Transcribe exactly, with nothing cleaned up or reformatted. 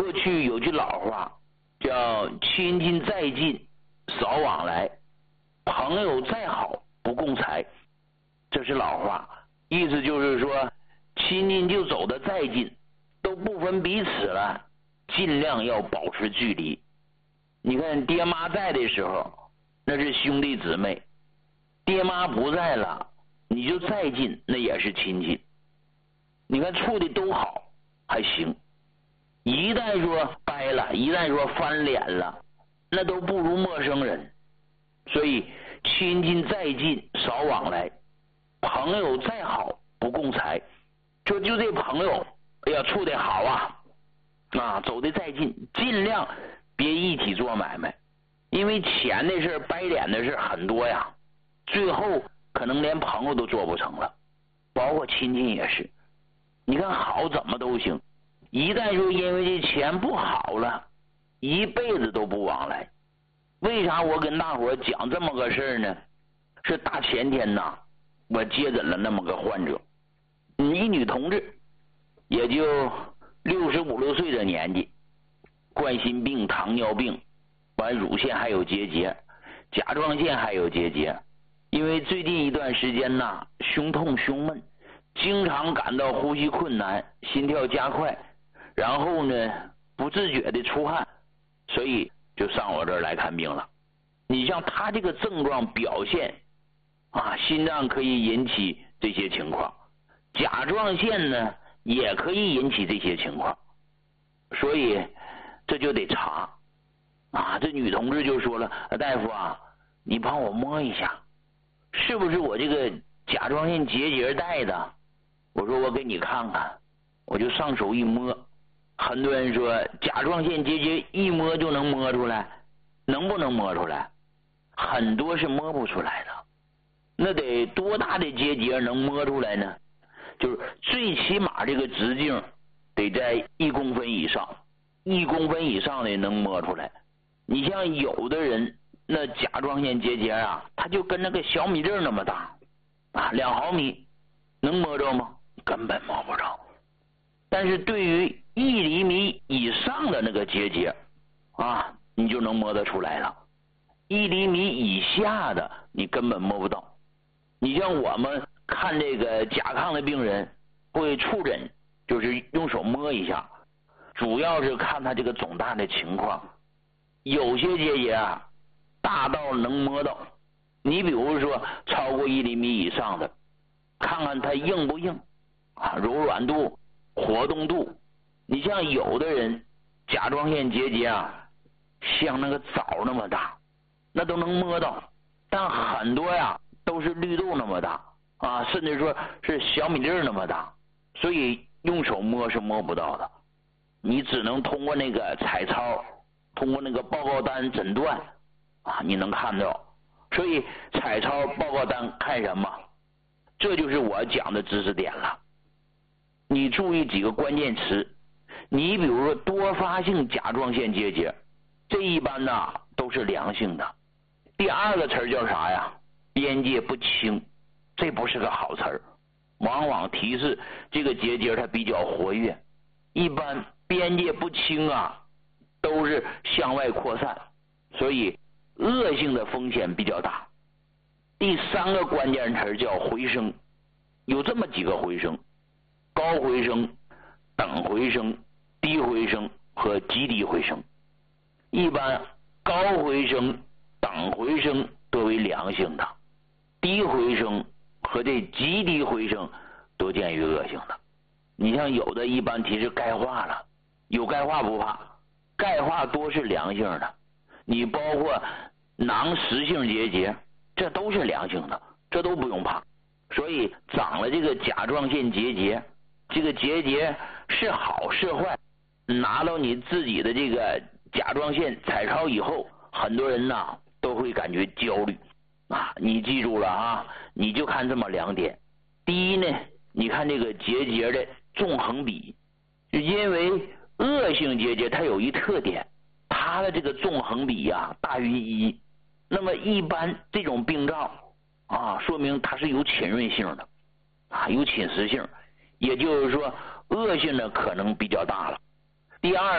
过去有句老话叫亲近再近少往来，朋友再好不共财，这是老话，意思就是说亲近就走得再近都不分彼此了，尽量要保持距离。你看爹妈在的时候那是兄弟姊妹，爹妈不在了你就再近那也是亲戚。你看处的都好还行，一旦说掰了，一旦说翻脸了，那都不如陌生人。所以亲近再近少往来，朋友再好不共财。说就这朋友哎呀处得好啊啊，走得再近尽量别一起做买卖，因为钱的事掰脸的事很多呀，最后可能连朋友都做不成了，包括亲戚也是。你看好怎么都行，一旦说因为这钱不好了，一辈子都不往来。为啥我跟大伙讲这么个事儿呢？是大前天呐，我接诊了那么个患者，一女同志，也就六十五六岁的年纪，冠心病、糖尿病，完乳腺还有结节，甲状腺还有结节。因为最近一段时间呐，胸痛胸闷，经常感到呼吸困难，心跳加快，然后呢不自觉的出汗，所以就上我这儿来看病了。你像他这个症状表现啊，心脏可以引起这些情况，甲状腺呢也可以引起这些情况，所以这就得查啊。这女同志就说了，大夫啊，你帮我摸一下，是不是我这个甲状腺结节带的？我说我给你看看，我就上手一摸。很多人说甲状腺结节一摸就能摸出来，能不能摸出来？很多是摸不出来的。那得多大的结节能摸出来呢？就是最起码这个直径得在一公分以上，一公分以上的能摸出来。你像有的人那甲状腺结节啊，它就跟那个小米粒那么大啊，两毫米，能摸着吗？根本摸不着。但是对于一厘米以上的那个结节啊，你就能摸得出来了。一厘米以下的你根本摸不到。你像我们看这个甲亢的病人会触诊，就是用手摸一下，主要是看他这个肿大的情况。有些结节啊大到能摸到，你比如说超过一厘米以上的，看看它硬不硬啊，柔软度、活动度。你像有的人甲状腺结节啊像那个枣那么大，那都能摸到，但很多呀都是绿豆那么大啊，甚至说是小米粒那么大，所以用手摸是摸不到的。你只能通过那个彩超，通过那个报告单诊断啊，你能看到。所以彩超报告单看什么？这就是我讲的知识点了。你注意几个关键词，你比如说多发性甲状腺结节，这一般呢都是良性的。第二个词叫啥呀？边界不清，这不是个好词儿，往往提示这个结节它比较活跃。一般边界不清啊，都是向外扩散，所以恶性的风险比较大。第三个关键词叫回声，有这么几个回声：高回声、等回声、低回声和极低回声。一般高回声、等回声都为良性的，低回声和这极低回声都见于恶性的。你像有的一般提示钙化了，有钙化不怕，钙化多是良性的。你包括囊实性结节，这都是良性的，这都不用怕。所以长了这个甲状腺结节，这个结节是好是坏，拿到你自己的这个甲状腺彩超以后，很多人呐都会感觉焦虑啊。你记住了啊，你就看这么两点。第一呢，你看这个结节的纵横比，就因为恶性结节它有一特点，它的这个纵横比呀、啊、大于一。那么一般这种病灶啊，说明它是有侵润性的啊，有侵蚀性，也就是说恶性的可能比较大了。第二